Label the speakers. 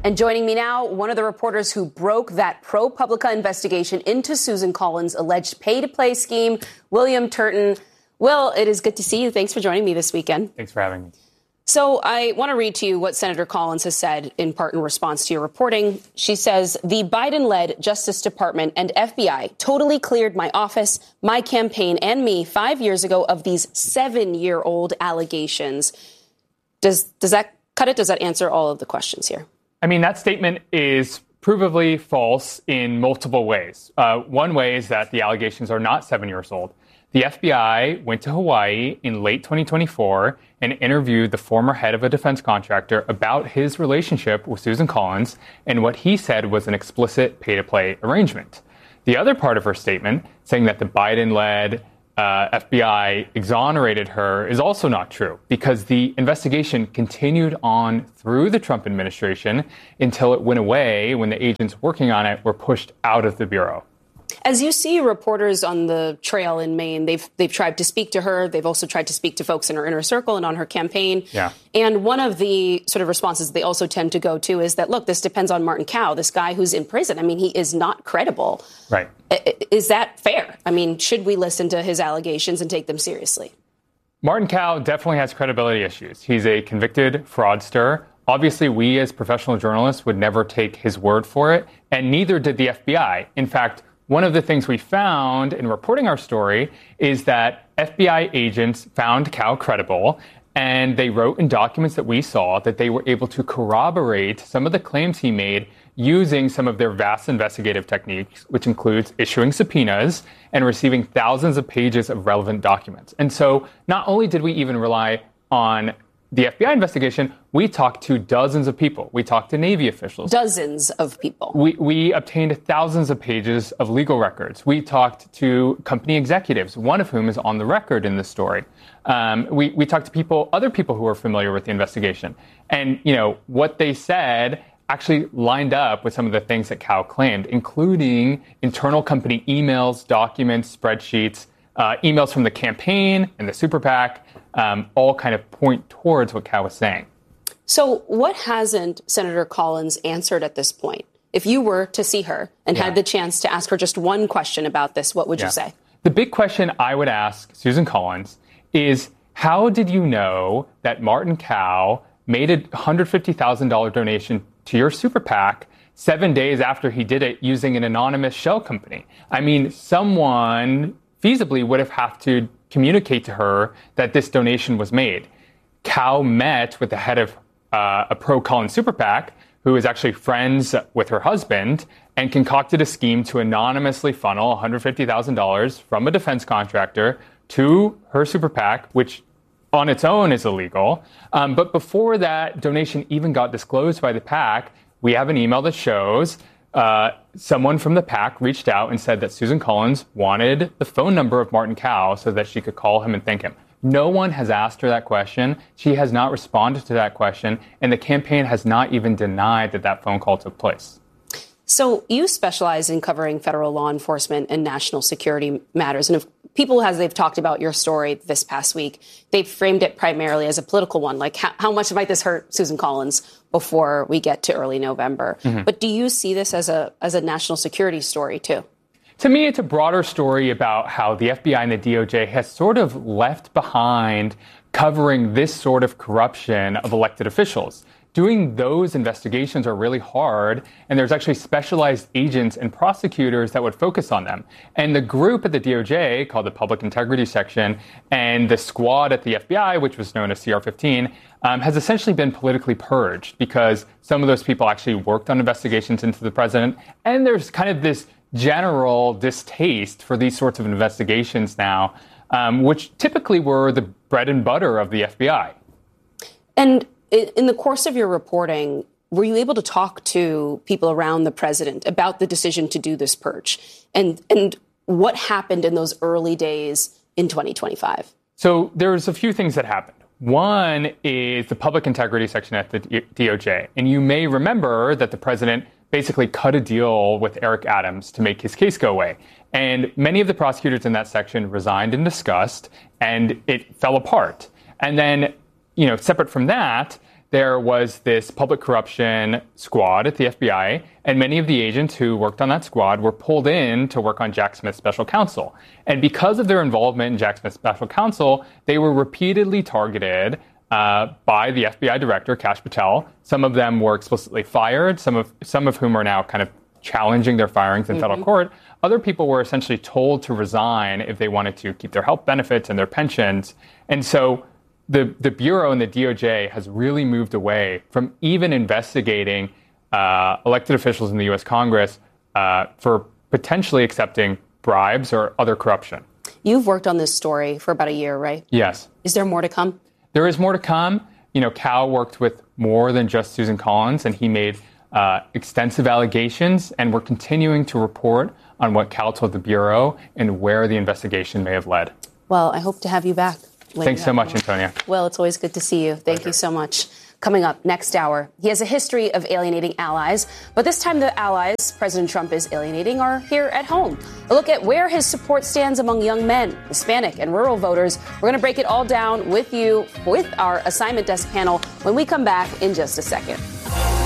Speaker 1: And joining me now, one of the reporters who broke that ProPublica investigation into Susan Collins' alleged pay-to-play scheme, William Turton. Will, it is good to see you. Thanks for joining me this weekend.
Speaker 2: Thanks for having me.
Speaker 1: So I want to read to you what Senator Collins has said in part in response to your reporting. She says, the Biden-led Justice Department and FBI totally cleared my office, my campaign, and me 5 years ago of these 7-year-old allegations. Does that cut it? Does that answer all of the questions here?
Speaker 2: I mean, that statement is provably false in multiple ways. One way is that the allegations are not 7 years old. The FBI went to Hawaii in late 2024 and interviewed the former head of a defense contractor about his relationship with Susan Collins and what he said was an explicit pay-to-play arrangement. The other part of her statement, saying that the Biden-led FBI exonerated her, is also not true because the investigation continued on through the Trump administration until it went away when the agents working on it were pushed out of the Bureau.
Speaker 1: As you see reporters on the trail in Maine, they've tried to speak to her. They've also tried to speak to folks in her inner circle and on her campaign.
Speaker 2: Yeah.
Speaker 1: And one of the sort of responses they also tend to go to is that, look, this depends on Martin Cow, this guy who's in prison. I mean, he is not credible.
Speaker 2: Right.
Speaker 1: Is that fair? I mean, should we listen to his allegations and take them seriously?
Speaker 2: Martin Cow definitely has credibility issues. He's a convicted fraudster. Obviously, we as professional journalists would never take his word for it, and neither did the FBI. In fact, one of the things we found in reporting our story is that FBI agents found Cow credible, and they wrote in documents that we saw that they were able to corroborate some of the claims he made using some of their vast investigative techniques, which includes issuing subpoenas and receiving thousands of pages of relevant documents. And so not only did we even rely on the FBI investigation, we talked to dozens of people. We talked to Navy officials.
Speaker 1: Dozens of people.
Speaker 2: We obtained thousands of pages of legal records. We talked to company executives, one of whom is on the record in this story. We talked to other people who are familiar with the investigation. And, what they said actually lined up with some of the things that Cow claimed, including internal company emails, documents, spreadsheets, emails from the campaign and the super PAC, all kind of point towards what Cow was saying.
Speaker 1: So what hasn't Senator Collins answered at this point? If you were to see her and had the chance to ask her just one question about this, what would you say?
Speaker 2: The big question I would ask Susan Collins is, how did you know that Martin Cow made a $150,000 donation to your super PAC 7 days after he did it using an anonymous shell company? I mean, someone feasibly would have to communicate to her that this donation was made. Cow met with the head of a pro-Collins super PAC, who is actually friends with her husband, and concocted a scheme to anonymously funnel $150,000 from a defense contractor to her super PAC, which on its own is illegal. But before that donation even got disclosed by the PAC, we have an email that shows someone from the PAC reached out and said that Susan Collins wanted the phone number of Martin Cow so that she could call him and thank him. No one has asked her that question. She has not responded to that question, and the campaign has not even denied that phone call took place.
Speaker 1: So you specialize in covering federal law enforcement and national security matters. And if people, as they've talked about your story this past week, they've framed it primarily as a political one. Like, how much might this hurt Susan Collins before we get to early November? Mm-hmm. But do you see this as a national security story, too?
Speaker 2: To me, it's a broader story about how the FBI and the DOJ has sort of left behind covering this sort of corruption of elected officials. Doing those investigations are really hard, and there's actually specialized agents and prosecutors that would focus on them. And the group at the DOJ, called the Public Integrity Section, and the squad at the FBI, which was known as CR-15, has essentially been politically purged because some of those people actually worked on investigations into the president. And there's kind of this general distaste for these sorts of investigations now, which typically were the bread and butter of the FBI.
Speaker 1: And in the course of your reporting, were you able to talk to people around the president about the decision to do this purge? And what happened in those early days in 2025?
Speaker 2: So there's a few things that happened. One is the Public Integrity Section at the DOJ. And you may remember that the president basically cut a deal with Eric Adams to make his case go away. And many of the prosecutors in that section resigned in disgust, and it fell apart. And then, separate from that, there was this public corruption squad at the FBI, and many of the agents who worked on that squad were pulled in to work on Jack Smith's special counsel. And because of their involvement in Jack Smith's special counsel, they were repeatedly targeted by the FBI director, Kash Patel. Some of them were explicitly fired, some of whom are now kind of challenging their firings in federal court. Other people were essentially told to resign if they wanted to keep their health benefits and their pensions. And so the Bureau and the DOJ has really moved away from even investigating elected officials in the U.S. Congress for potentially accepting bribes or other corruption.
Speaker 1: You've worked on this story for about a year, right?
Speaker 2: Yes.
Speaker 1: Is there more to come?
Speaker 2: There is more to come. You know, Cal worked with more than just Susan Collins, and he made extensive allegations, and we're continuing to report on what Cal told the Bureau and where the investigation may have led.
Speaker 1: Well, I hope to have you back.
Speaker 2: Thanks so much, Antonia.
Speaker 1: Well, it's always good to see you. Thank you so much. Coming up next hour, he has a history of alienating allies, but this time the allies President Trump is alienating are here at home. A look at where his support stands among young men, Hispanic and rural voters. We're going to break it all down with you with our assignment desk panel when we come back in just a second.